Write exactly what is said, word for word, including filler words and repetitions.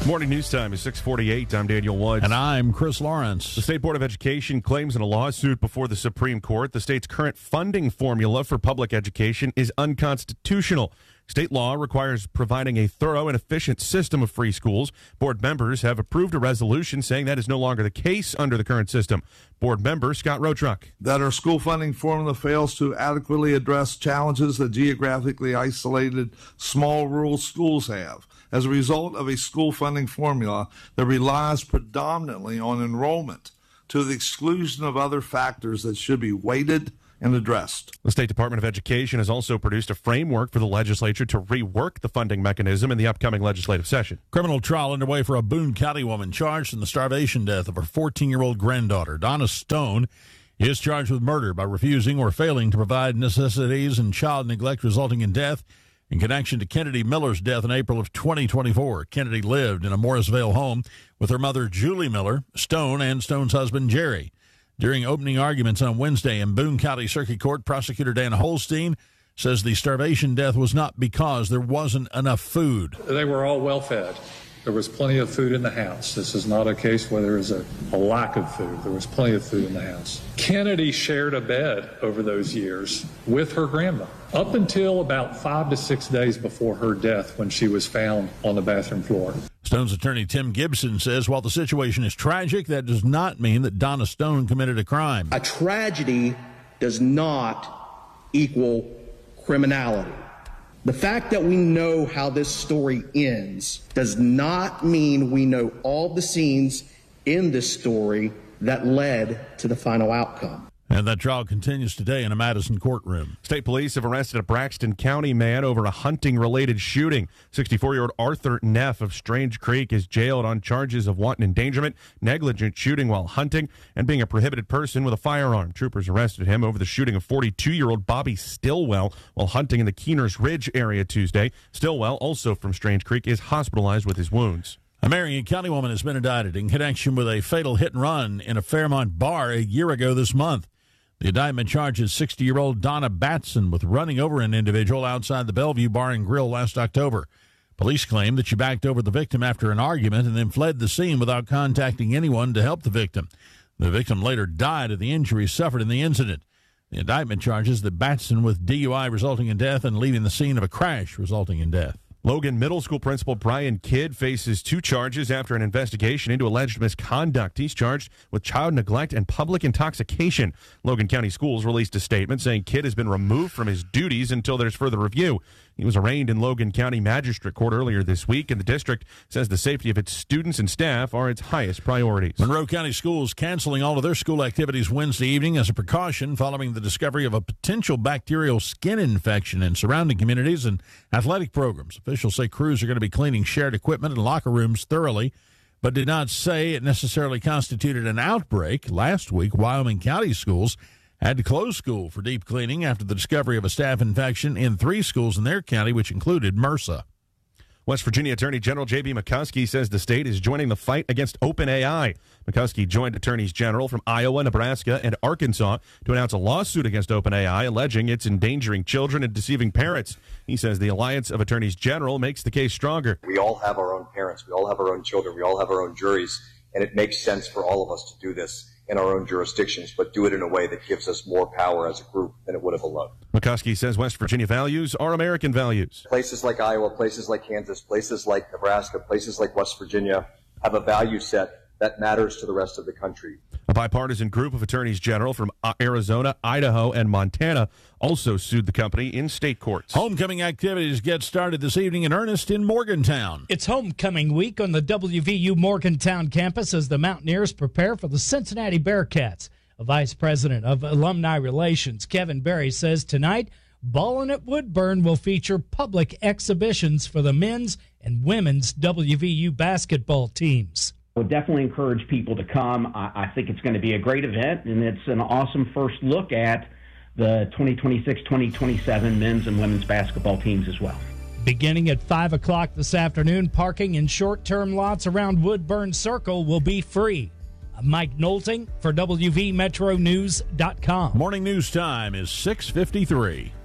Morning news time is six forty-eight. I'm Daniel Woods. And I'm Chris Lawrence. The State Board of Education claims in a lawsuit before the Supreme Court the state's current funding formula for public education is unconstitutional. State law requires providing a thorough and efficient system of free schools. Board members have approved a resolution saying that is no longer the case under the current system. Board member Scott Rotruck. That our school funding formula fails to adequately address challenges that geographically isolated small rural schools have. As a result of a school funding formula that relies predominantly on enrollment to the exclusion of other factors that should be weighted and addressed. The State Department of Education has also produced a framework for the legislature to rework the funding mechanism in the upcoming legislative session. Criminal trial underway for a Boone County woman charged in the starvation death of her fourteen-year-old granddaughter. Donna Stone is charged with murder by refusing or failing to provide necessities and child neglect resulting in death in connection to Kennedy Miller's death in April of twenty twenty-four. Kennedy lived in a Morrisvale home with her mother, Julie Miller, Stone, and Stone's husband, Jerry. During opening arguments on Wednesday in Boone County Circuit Court, Prosecutor Dan Holstein says the starvation death was not because there wasn't enough food. They were all well fed. There was plenty of food in the house. This is not a case where there is a, a lack of food. There was plenty of food in the house. Kennedy shared a bed over those years with her grandma up until about five to six days before her death when she was found on the bathroom floor. Stone's attorney Tim Gibson says while the situation is tragic, that does not mean that Donna Stone committed a crime. A tragedy does not equal criminality. The fact that we know how this story ends does not mean we know all the scenes in this story that led to the final outcome. And that trial continues today in a Madison courtroom. State police have arrested a Braxton County man over a hunting-related shooting. sixty-four-year-old Arthur Neff of Strange Creek is jailed on charges of wanton endangerment, negligent shooting while hunting, and being a prohibited person with a firearm. Troopers arrested him over the shooting of forty-two-year-old Bobby Stillwell while hunting in the Keeners Ridge area Tuesday. Stillwell, also from Strange Creek, is hospitalized with his wounds. A Marion County woman has been indicted in connection with a fatal hit-and-run in a Fairmont bar a year ago this month. The indictment charges sixty-year-old Donna Batson with running over an individual outside the Bellevue Bar and Grill last October. Police claim that she backed over the victim after an argument and then fled the scene without contacting anyone to help the victim. The victim later died of the injuries suffered in the incident. The indictment charges that Batson with D U I resulting in death and leaving the scene of a crash resulting in death. Logan Middle School Principal Brian Kidd faces two charges after an investigation into alleged misconduct. He's charged with child neglect and public intoxication. Logan County Schools released a statement saying Kidd has been removed from his duties until there's further review. He was arraigned in Logan County Magistrate Court earlier this week, and the district says the safety of its students and staff are its highest priorities. Monroe County Schools canceling all of their school activities Wednesday evening as a precaution following the discovery of a potential bacterial skin infection in surrounding communities and athletic programs. Officials say crews are going to be cleaning shared equipment and locker rooms thoroughly, but did not say it necessarily constituted an outbreak. Last week, Wyoming County Schools had to close school for deep cleaning after the discovery of a staph infection in three schools in their county, which included MRSA. West Virginia Attorney General J B McCuskey says the state is joining the fight against OpenAI. McCuskey joined attorneys general from Iowa, Nebraska, and Arkansas to announce a lawsuit against OpenAI, alleging it's endangering children and deceiving parents. He says the Alliance of Attorneys General makes the case stronger. We all have our own parents. We all have our own children. We all have our own juries, and it makes sense for all of us to do this in our own jurisdictions, but do it in a way that gives us more power as a group than it would have alone. McCuskey says West Virginia values are American values. Places like Iowa, places like Kansas, places like Nebraska, places like West Virginia have a value set that matters to the rest of the country. A bipartisan group of attorneys general from Arizona, Idaho, and Montana also sued the company in state courts. Homecoming activities get started this evening in earnest in Morgantown. It's homecoming week on the W V U Morgantown campus as the Mountaineers prepare for the Cincinnati Bearcats. A vice president of alumni relations, Kevin Berry, says tonight, Ballin' at Woodburn will feature public exhibitions for the men's and women's W V U basketball teams. I would definitely encourage people to come. I, I think it's going to be a great event, and it's an awesome first look at the twenty twenty-six twenty twenty-seven men's and women's basketball teams as well. Beginning at five o'clock this afternoon, parking in short-term lots around Woodburn Circle will be free. I'm Mike Nolting for W V Metro News dot com. Morning news time is six fifty-three.